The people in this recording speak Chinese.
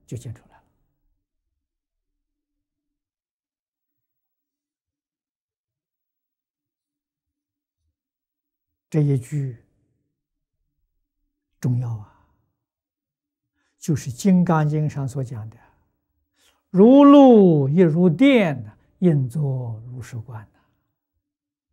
就见出来了。这一句重要啊，就是《金刚经》上所讲的"如露亦如电，应作如是观"。